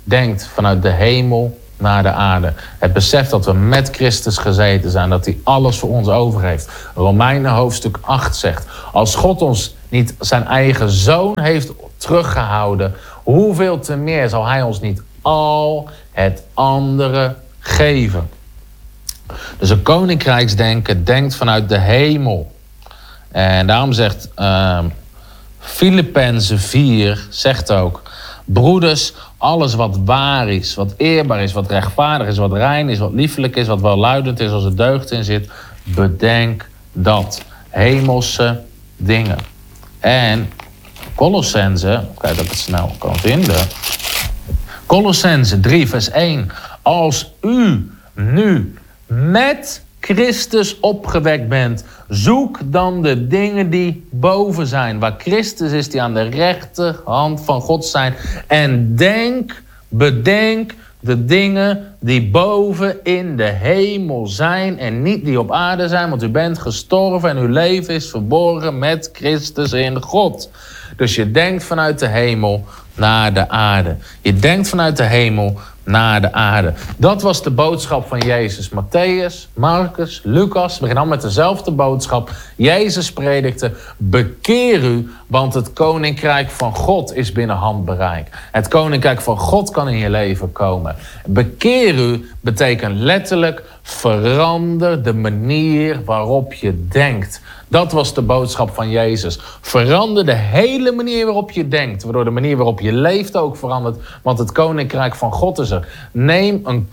denkt vanuit de hemel naar de aarde. Het besef dat we met Christus gezeten zijn, dat hij alles voor ons over heeft. Romeinen hoofdstuk acht zegt, als God ons niet zijn eigen zoon heeft teruggehouden, hoeveel te meer zal hij ons niet al het andere geven? Dus een koninkrijksdenken denkt vanuit de hemel. En daarom zegt uh, Filippenzen vier, zegt ook, broeders, alles wat waar is, wat eerbaar is, wat rechtvaardig is, wat rein is, wat liefelijk is, wat welluidend is, als er deugd in zit, bedenk dat. Hemelse dingen. En Colossense, kijk dat ik het snel kan vinden. Colossense drie vers één. Als u nu met Christus opgewekt bent, zoek dan de dingen die boven zijn, waar Christus is, die aan de rechterhand van God zijn. En denk, bedenk de dingen die boven in de hemel zijn en niet die op aarde zijn, want u bent gestorven en uw leven is verborgen met Christus in God. Dus je denkt vanuit de hemel naar de aarde. Je denkt vanuit de hemel naar de aarde. Dat was de boodschap van Jezus. Matthäus, Marcus, Lucas, we beginnen allemaal met dezelfde boodschap. Jezus predikte, bekeer u, want het koninkrijk van God is binnen handbereik. Het koninkrijk van God kan in je leven komen. Bekeer u betekent letterlijk verander de manier waarop je denkt. Dat was de boodschap van Jezus. Verander de hele manier waarop je denkt, waardoor de manier waarop je leeft ook verandert, want het koninkrijk van God is er. Neem een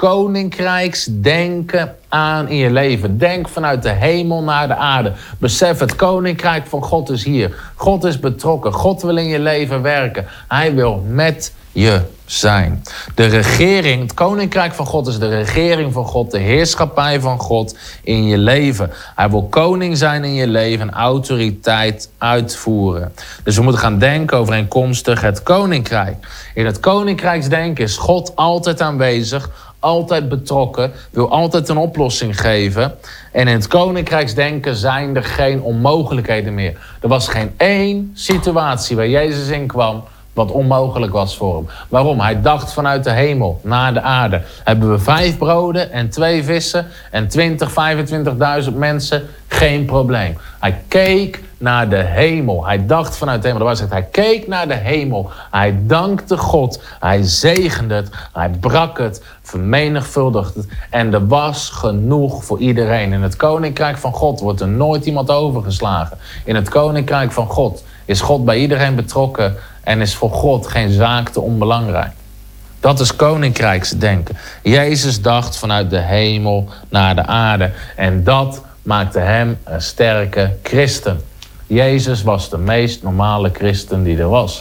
koninkrijksdenken aan in je leven. Denk vanuit de hemel naar de aarde. Besef, het koninkrijk van God is hier. God is betrokken. God wil in je leven werken. Hij wil met je zijn. De regering, het koninkrijk van God is de regering van God, de heerschappij van God in je leven. Hij wil koning zijn in je leven en autoriteit uitvoeren. Dus we moeten gaan denken overeenkomstig het koninkrijk. In het koninkrijksdenken is God altijd aanwezig, altijd betrokken, wil altijd een oplossing geven. En in het koninkrijksdenken zijn er geen onmogelijkheden meer. Er was geen één situatie waar Jezus in kwam wat onmogelijk was voor hem. Waarom? Hij dacht vanuit de hemel naar de aarde. Hebben we vijf broden en twee vissen en twintig, vijfentwintigduizend mensen? Geen probleem. Hij keek naar de hemel. Hij dacht vanuit de hemel. Waar zegt hij keek naar de hemel. Hij dankte God. Hij zegende het. Hij brak het. Vermenigvuldigde het. En er was genoeg voor iedereen. In het koninkrijk van God wordt er nooit iemand overgeslagen. In het koninkrijk van God is God bij iedereen betrokken en is voor God geen zaak te onbelangrijk. Dat is koninkrijksdenken. Jezus dacht vanuit de hemel naar de aarde. En dat maakte hem een sterke christen. Jezus was de meest normale christen die er was.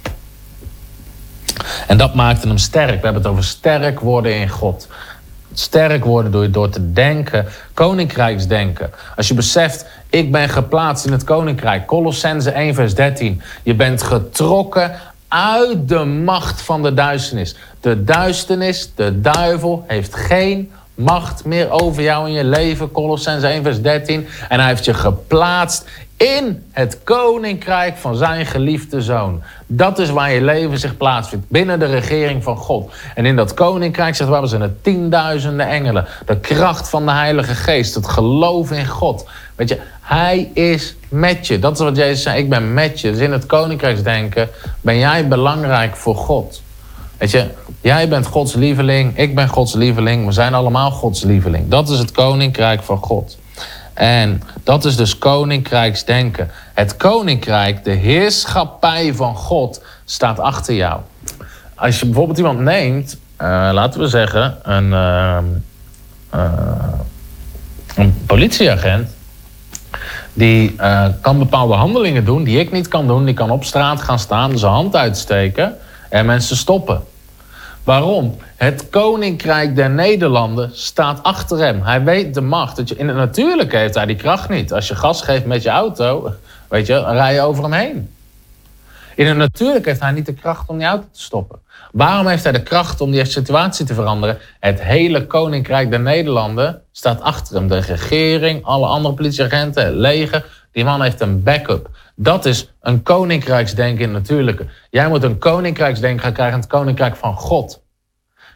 En dat maakte hem sterk. We hebben het over sterk worden in God. Sterk worden door, door te denken, koninkrijksdenken. Als je beseft, ik ben geplaatst in het koninkrijk. Colossense één vers dertien. Je bent getrokken uit de macht van de duisternis. De duisternis, de duivel, heeft geen macht meer over jou in je leven. Colossense één vers dertien. En hij heeft je geplaatst in het koninkrijk van zijn geliefde zoon. Dat is waar je leven zich plaatsvindt. Binnen de regering van God. En in dat koninkrijk, zegt waar, zijn er tienduizenden engelen. De kracht van de Heilige Geest. Het geloof in God. Weet je, hij is met je. Dat is wat Jezus zei. Ik ben met je. Dus in het koninkrijksdenken ben jij belangrijk voor God. Weet je, jij bent Gods lieveling. Ik ben Gods lieveling. We zijn allemaal Gods lieveling. Dat is het koninkrijk van God. En dat is dus koninkrijksdenken. Het koninkrijk, de heerschappij van God, staat achter jou. Als je bijvoorbeeld iemand neemt, uh, laten we zeggen, een, uh, uh, een politieagent, die uh, kan bepaalde handelingen doen die ik niet kan doen. Die kan op straat gaan staan, zijn hand uitsteken en mensen stoppen. Waarom? Het koninkrijk der Nederlanden staat achter hem. Hij weet de macht. Dat je, in het natuurlijke heeft hij die kracht niet. Als je gas geeft met je auto, weet je, dan rij je over hem heen. In het natuurlijke heeft hij niet de kracht om die auto te stoppen. Waarom heeft hij de kracht om die situatie te veranderen? Het hele koninkrijk der Nederlanden staat achter hem. De regering, alle andere politieagenten, het leger. Die man heeft een backup. Dat is een koninkrijksdenken in het natuurlijke. Jij moet een koninkrijksdenken gaan krijgen in het koninkrijk van God.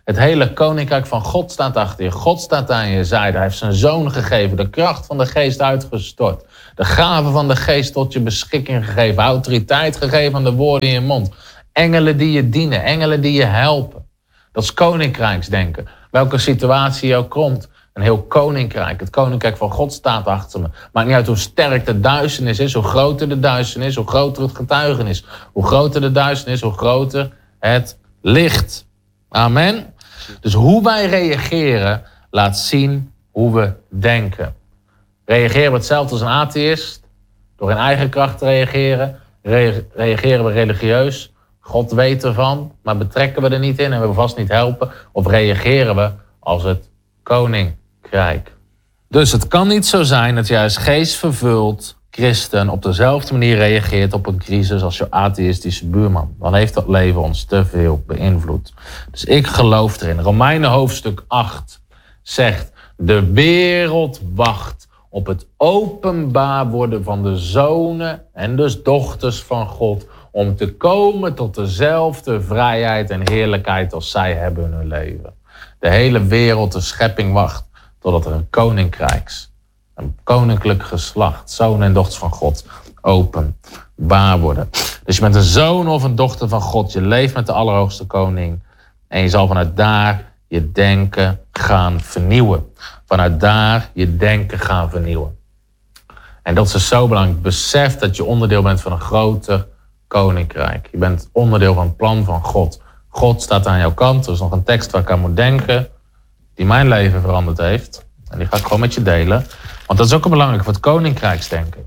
Het hele koninkrijk van God staat achter je. God staat aan je zijde. Hij heeft zijn zoon gegeven. De kracht van de geest uitgestort. De gave van de geest tot je beschikking gegeven. Autoriteit gegeven aan de woorden in je mond. Engelen die je dienen. Engelen die je helpen. Dat is koninkrijksdenken. Welke situatie je ook komt. Een heel koninkrijk. Het koninkrijk van God staat achter me. Maakt niet uit hoe sterk de duisternis is. Hoe groter de duisternis. Hoe groter het getuigenis. Hoe groter de duisternis. Hoe groter het licht. Amen. Dus hoe wij reageren laat zien hoe we denken. Reageren we hetzelfde als een atheïst? Door in eigen kracht te reageren? Re- reageren we religieus? God weet ervan, maar betrekken we er niet in en we vast niet helpen? Of reageren we als het koninkrijk? Dus het kan niet zo zijn dat jij als geestvervuld christen op dezelfde manier reageert op een crisis als je atheïstische buurman. Dan heeft dat leven ons te veel beïnvloed. Dus ik geloof erin. Romeinen hoofdstuk acht zegt: de wereld wacht op het openbaar worden van de zonen en dus dochters van God, om te komen tot dezelfde vrijheid en heerlijkheid als zij hebben in hun leven. De hele wereld, de schepping wacht totdat er een koninkrijks, een koninklijk geslacht, zonen en dochters van God, openbaar worden. Dus je bent een zoon of een dochter van God. Je leeft met de Allerhoogste Koning. En je zal vanuit daar je denken gaan vernieuwen. Vanuit daar je denken gaan vernieuwen. En dat is zo belangrijk. Besef dat je onderdeel bent van een groter koninkrijk. Je bent onderdeel van het plan van God. God staat aan jouw kant. Er is nog een tekst waar ik aan moet denken, die mijn leven veranderd heeft. En die ga ik gewoon met je delen. Want dat is ook een belangrijk voor het koninkrijksdenken.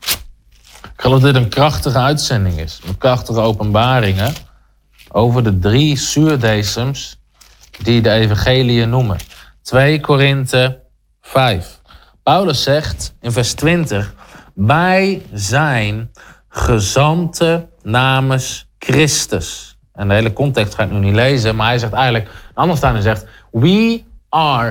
Ik geloof dat dit een krachtige uitzending is. Een krachtige openbaringen over de drie zuurdesems die de evangeliën noemen. twee Korinthe vijf. Paulus zegt in vers twintig: wij zijn gezanten namens Christus. En de hele context ga ik nu niet lezen, maar hij zegt eigenlijk, anders dan hij zegt: we are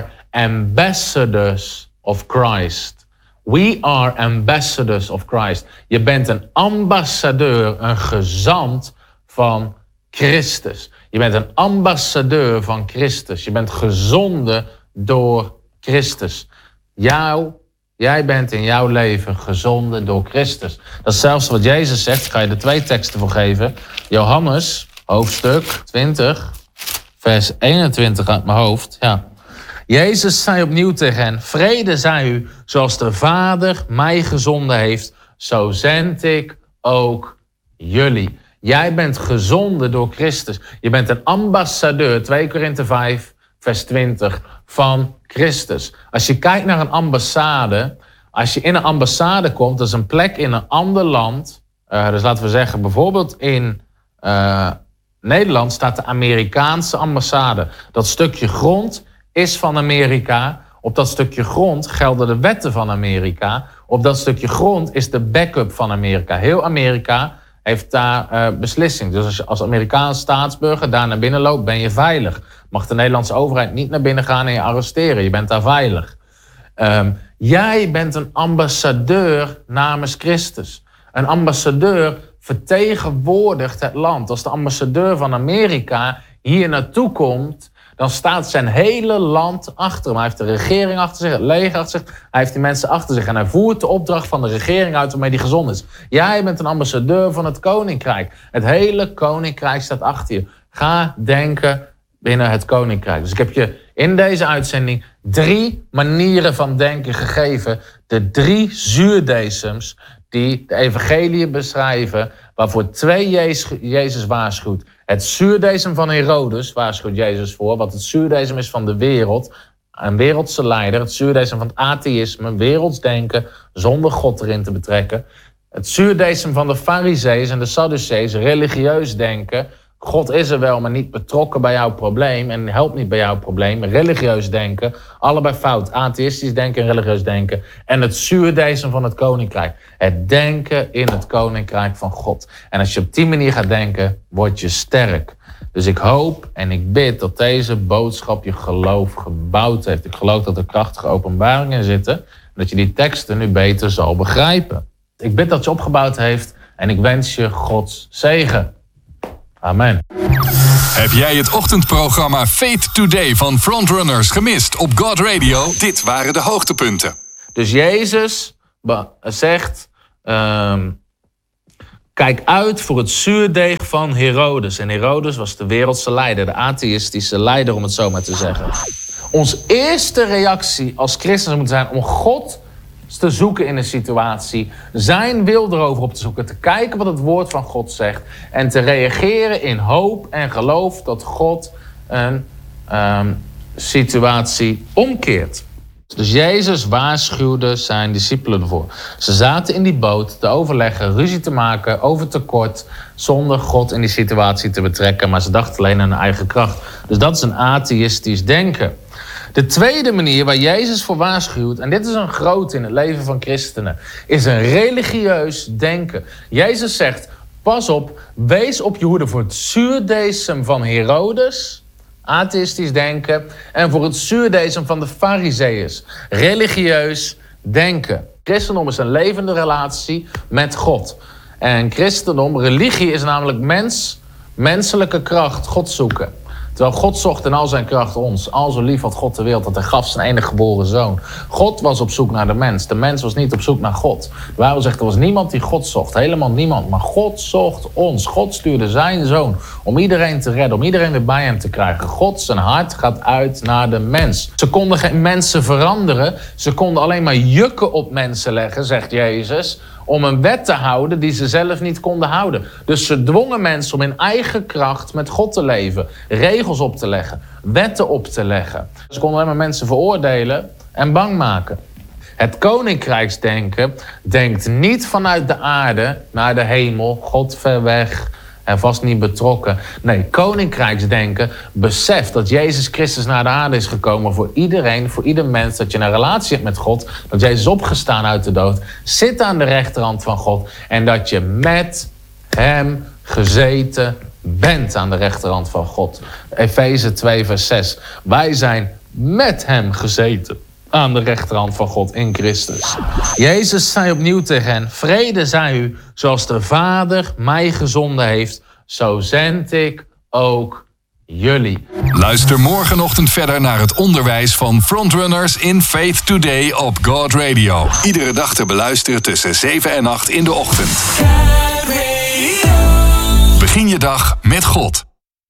ambassadors of Christ. We are ambassadors of Christ. Je bent een ambassadeur, een gezant van Christus. Je bent een ambassadeur van Christus. Je bent gezonden door Christus. Jou, jij bent in jouw leven gezonden door Christus. Dat is zelfs wat Jezus zegt. Ik ga je er twee teksten voor geven. Johannes, hoofdstuk twintig, vers eenentwintig uit mijn hoofd. Ja. Jezus zei opnieuw tegen hen: vrede zij u, zoals de Vader mij gezonden heeft, zo zend ik ook jullie. Jij bent gezonden door Christus. Je bent een ambassadeur, twee Korinthe vijf, vers twintig, van Christus. Als je kijkt naar een ambassade, als je in een ambassade komt, dat is een plek in een ander land. Uh, dus laten we zeggen, bijvoorbeeld in uh, Nederland staat de Amerikaanse ambassade. Dat stukje grond is van Amerika. Op dat stukje grond gelden de wetten van Amerika. Op dat stukje grond is de backup van Amerika. Heel Amerika heeft daar uh, beslissing. Dus als je als Amerikaans staatsburger daar naar binnen loopt, ben je veilig. Mag de Nederlandse overheid niet naar binnen gaan en je arresteren. Je bent daar veilig. Um, jij bent een ambassadeur namens Christus. Een ambassadeur vertegenwoordigt het land. Als de ambassadeur van Amerika hier naartoe komt, dan staat zijn hele land achter hem. Hij heeft de regering achter zich, het leger achter zich. Hij heeft die mensen achter zich. En hij voert de opdracht van de regering uit waarmee die gezond is. Jij bent een ambassadeur van het koninkrijk. Het hele koninkrijk staat achter je. Ga denken binnen het koninkrijk. Dus ik heb je in deze uitzending drie manieren van denken gegeven. De drie zuurdesems die de evangeliën beschrijven, waarvoor twee Jezus waarschuwt. Het zuurdesem van Herodes waarschuwt Jezus voor, wat het zuurdesem is van de wereld. Een wereldse leider, het zuurdesem van het atheïsme, wereldsdenken, zonder God erin te betrekken. Het zuurdesem van de Farizeeën en de Sadduceeën, religieus denken. God is er wel, maar niet betrokken bij jouw probleem en helpt niet bij jouw probleem. Religieus denken, allebei fout. Atheïstisch denken en religieus denken. En het zuurdesem van het koninkrijk. Het denken in het koninkrijk van God. En als je op die manier gaat denken, word je sterk. Dus ik hoop en ik bid dat deze boodschap je geloof gebouwd heeft. Ik geloof dat er krachtige openbaringen zitten. En dat je die teksten nu beter zal begrijpen. Ik bid dat je opgebouwd heeft en ik wens je Gods zegen. Amen. Heb jij het ochtendprogramma Faith Today van Frontrunners gemist op God Radio? Dit waren de hoogtepunten. Dus Jezus zegt, um, kijk uit voor het zuurdeeg van Herodes. En Herodes was de wereldse leider, de atheïstische leider om het zo maar te zeggen. Onze eerste reactie als christenen moet zijn om God te zoeken in een situatie. Zijn wil erover op te zoeken. Te kijken wat het woord van God zegt. En te reageren in hoop en geloof dat God een um, situatie omkeert. Dus Jezus waarschuwde zijn discipelen ervoor. Ze zaten in die boot te overleggen, ruzie te maken over tekort, zonder God in die situatie te betrekken. Maar ze dachten alleen aan hun eigen kracht. Dus dat is een atheïstisch denken. De tweede manier waar Jezus voor waarschuwt, en dit is een groot in het leven van christenen, is een religieus denken. Jezus zegt, pas op, wees op je hoede voor het zuurdeesem van Herodes, atheïstisch denken, en voor het zuurdeesem van de Farizeeërs, religieus denken. Christendom is een levende relatie met God. En christendom, religie is namelijk mens, menselijke kracht, God zoeken. Terwijl God zocht in al zijn kracht ons. Al zo lief had God de wereld dat hij gaf zijn enige geboren zoon. God was op zoek naar de mens. De mens was niet op zoek naar God. De Bijbel zegt, er was niemand die God zocht. Helemaal niemand. Maar God zocht ons. God stuurde zijn zoon om iedereen te redden. Om iedereen weer bij hem te krijgen. God, zijn hart gaat uit naar de mens. Ze konden geen mensen veranderen. Ze konden alleen maar jukken op mensen leggen, zegt Jezus, om een wet te houden die ze zelf niet konden houden. Dus ze dwongen mensen om in eigen kracht met God te leven. Regels op te leggen. Wetten op te leggen. Ze konden alleen maar mensen veroordelen en bang maken. Het koninkrijksdenken denkt niet vanuit de aarde naar de hemel. God ver weg en vast niet betrokken. Nee, koninkrijksdenken beseft dat Jezus Christus naar de aarde is gekomen voor iedereen, voor ieder mens. Dat je een relatie hebt met God. Dat Jezus is opgestaan uit de dood. Zit aan de rechterhand van God. En dat je met hem gezeten bent aan de rechterhand van God. Efeze twee vers zes. Wij zijn met hem gezeten aan de rechterhand van God in Christus. Jezus zei opnieuw tegen hen, vrede zij u, zoals de Vader mij gezonden heeft, zo zend ik ook jullie. Luister morgenochtend verder naar het onderwijs van Frontrunners in Faith Today op God Radio. Iedere dag te beluisteren tussen zeven en acht in de ochtend. Begin je dag met God.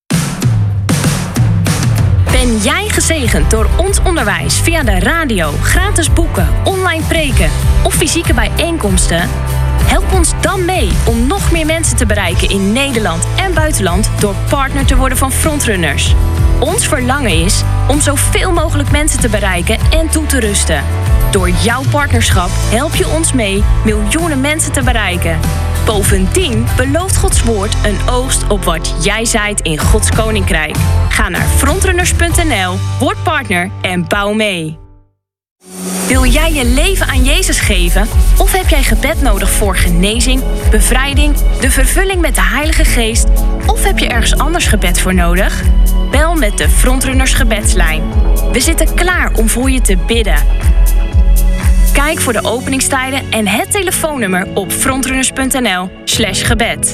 Ben jij gezegend door ons onderwijs via de radio, gratis boeken, online preken of fysieke bijeenkomsten? Help ons dan mee om nog meer mensen te bereiken in Nederland en buitenland door partner te worden van Frontrunners. Ons verlangen is om zoveel mogelijk mensen te bereiken en toe te rusten. Door jouw partnerschap help je ons mee miljoenen mensen te bereiken. Bovendien belooft Gods woord een oogst op wat jij zaait in Gods koninkrijk. Ga naar frontrunners punt n l, word partner en bouw mee. Wil jij je leven aan Jezus geven? Of heb jij gebed nodig voor genezing, bevrijding, de vervulling met de Heilige Geest? Of heb je ergens anders gebed voor nodig? Bel met de Frontrunners gebedslijn. We zitten klaar om voor je te bidden. Kijk voor de openingstijden en het telefoonnummer op frontrunners punt n l slash gebed.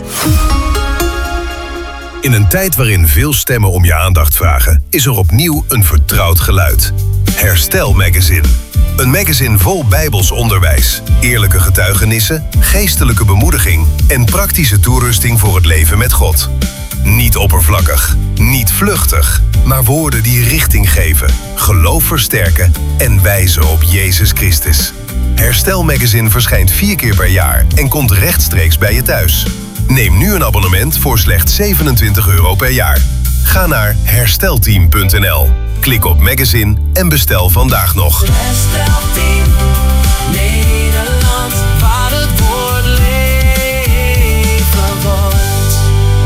In een tijd waarin veel stemmen om je aandacht vragen, is er opnieuw een vertrouwd geluid. Herstel Magazine. Een magazine vol bijbels onderwijs, eerlijke getuigenissen, geestelijke bemoediging en praktische toerusting voor het leven met God. Niet oppervlakkig, niet vluchtig, maar woorden die richting geven, geloof versterken en wijzen op Jezus Christus. Herstel Magazine verschijnt vier keer per jaar en komt rechtstreeks bij je thuis. Neem nu een abonnement voor slechts zevenentwintig euro per jaar. Ga naar herstelteam punt n l. Klik op magazine en bestel vandaag nog. Herstelteam Nederland, waar het woord leven wordt.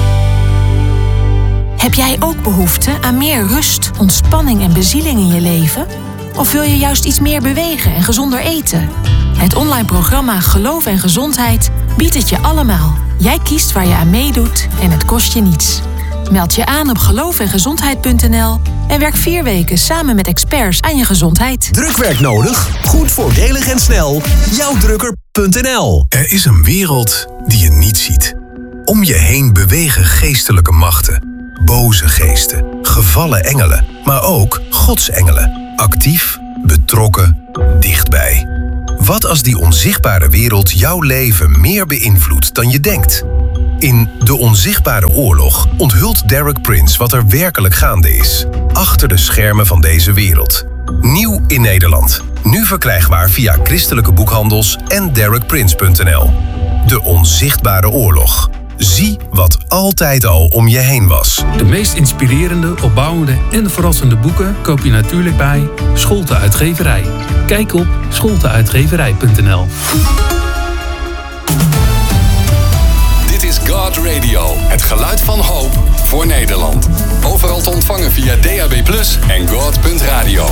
Heb jij ook behoefte aan meer rust, ontspanning en bezieling in je leven? Of wil je juist iets meer bewegen en gezonder eten? Het online programma Geloof en Gezondheid biedt het je allemaal. Jij kiest waar je aan meedoet en het kost je niets. Meld je aan op geloof en gezondheid punt n l en werk vier weken samen met experts aan je gezondheid. Drukwerk nodig? Goed, voordelig en snel. jouwdrukker punt n l. Er is een wereld die je niet ziet. Om je heen bewegen geestelijke machten. boze geesten, gevallen engelen, maar ook godsengelen. Actief, betrokken, dichtbij. Wat als die onzichtbare wereld jouw leven meer beïnvloedt dan je denkt? In De Onzichtbare Oorlog onthult Derek Prince wat er werkelijk gaande is. Achter de schermen van deze wereld. Nieuw in Nederland. Nu verkrijgbaar via christelijke boekhandels en derek prince punt n l. De Onzichtbare Oorlog. Zie wat altijd al om je heen was. De meest inspirerende, opbouwende en verrassende boeken koop je natuurlijk bij Scholte Uitgeverij. Kijk op scholte uitgeverij punt n l. Dit is God Radio, het geluid van hoop voor Nederland. Overal te ontvangen via D A B plus, en god punt radio.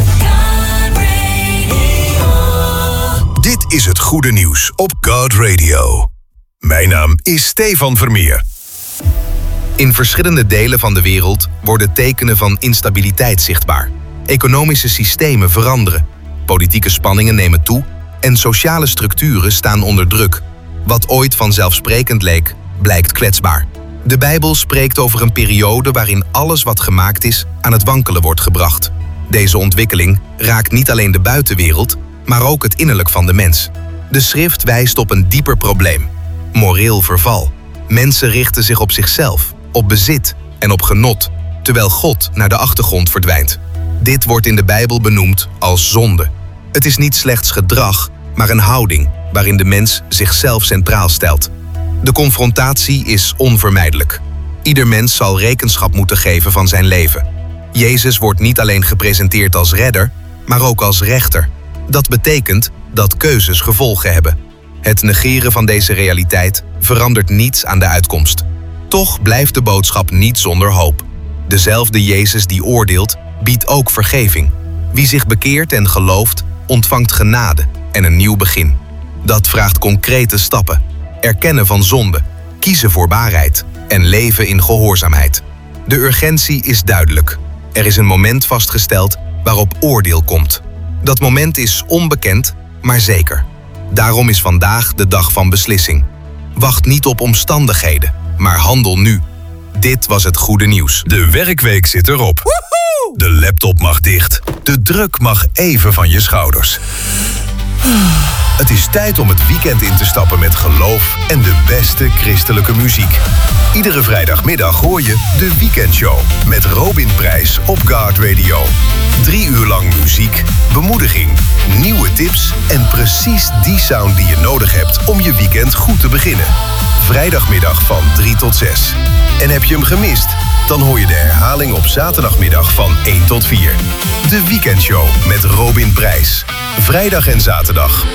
Dit is het goede nieuws op God Radio. Mijn naam is Stefan Vermeer. In verschillende delen van de wereld worden tekenen van instabiliteit zichtbaar. Economische systemen veranderen. Politieke spanningen nemen toe en sociale structuren staan onder druk. Wat ooit vanzelfsprekend leek, blijkt kwetsbaar. De Bijbel spreekt over een periode waarin alles wat gemaakt is aan het wankelen wordt gebracht. Deze ontwikkeling raakt niet alleen de buitenwereld, maar ook het innerlijk van de mens. De schrift wijst op een dieper probleem. Moreel verval. Mensen richten zich op zichzelf, op bezit en op genot, terwijl God naar de achtergrond verdwijnt. Dit wordt in de Bijbel benoemd als zonde. Het is niet slechts gedrag, maar een houding waarin de mens zichzelf centraal stelt. De confrontatie is onvermijdelijk. Ieder mens zal rekenschap moeten geven van zijn leven. Jezus wordt niet alleen gepresenteerd als redder, maar ook als rechter. Dat betekent dat keuzes gevolgen hebben. Het negeren van deze realiteit verandert niets aan de uitkomst. Toch blijft de boodschap niet zonder hoop. Dezelfde Jezus die oordeelt, biedt ook vergeving. Wie zich bekeert en gelooft, ontvangt genade en een nieuw begin. Dat vraagt concrete stappen. Erkennen van zonde, kiezen voor waarheid en leven in gehoorzaamheid. De urgentie is duidelijk. Er is een moment vastgesteld waarop oordeel komt. Dat moment is onbekend, maar zeker. Daarom is vandaag de dag van beslissing. Wacht niet op omstandigheden, maar handel nu. Dit was het goede nieuws. De werkweek zit erop. Woehoe! De laptop mag dicht. De druk mag even van je schouders. Het is tijd om het weekend in te stappen met geloof en de beste christelijke muziek. Iedere vrijdagmiddag hoor je de Weekendshow met Robin Prijs op God Radio. Drie uur lang muziek, bemoediging, nieuwe tips en precies die sound die je nodig hebt om je weekend goed te beginnen. Vrijdagmiddag van drie tot zes. En heb je hem gemist? Dan hoor je de herhaling op zaterdagmiddag van één tot vier. De Weekendshow met Robin Prijs. Vrijdag en zaterdag